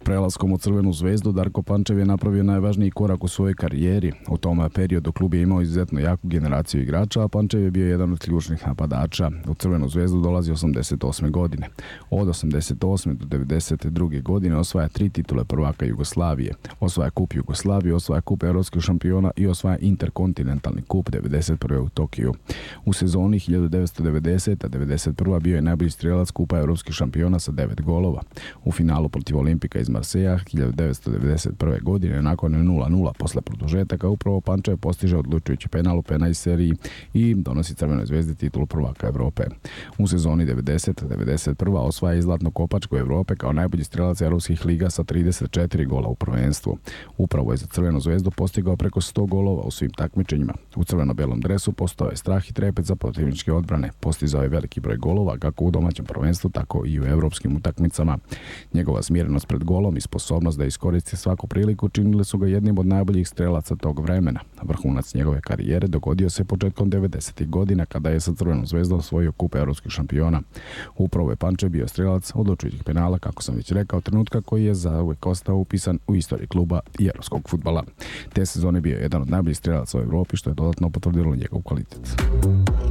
Prelaskom u Crvenu zvezdu Darko Pančev je napravio najvažniji korak u svojoj karijeri. U tom periodu klub je imao izuzetno jaku generaciju igrača, a Pančev je bio jedan od ključnih napadača. U Crvenu zvezdu dolazi 88. godine. Od 88. do 92. godine osvaja 3 titule prvaka Jugoslavije. Osvaja kup Jugoslavije, osvaja kup Europskih šampiona i osvaja interkontinentalni kup 91. u Tokiju. U sezoni 1990-91. bio je najbolji strelac kupa Europskih šampiona sa 9 golova. U finalu protiv Olimpika iz Marseja 1991. godine nakon 0-0 posle produžetaka upravo Pančev postiže odlučujući penal u penalnoj seriji i donosi Crvenoj zvezdi titulu prvaka Evrope. U sezoni 90-91. osvaja i zlatnu kopačku Evrope kao najbolji strelac europskih liga sa 34 gola u prvenstvu. Upravo je za Crvenu zvezdu postigao preko 100 golova u svim takmičenjima. U crveno-belom dresu postao je strah i trepet za protivničke odbrane. Postizao je veliki broj golova kako u domaćem prvenstvu, tako i u evropskim utakmicama. Njegova smirenost pred golom i sposobnost da iskoristi svaku priliku činile su ga jednim od najboljih strelaca tog vremena. Vrhunac njegove karijere dogodio se početkom 90. godina kada je sa Crvenom zvezdom osvojio kup Europskih šampiona. Upravo je Pančev bio strelac odlučujućih penala, kako sam već rekao, trenutka koji je zauvek ostao upisan u istoriji kluba i evropskog fudbala. Te sezone bio je jedan od najboljih strelaca u Evropi, što je dodatno potvrdilo njegov kvalitet.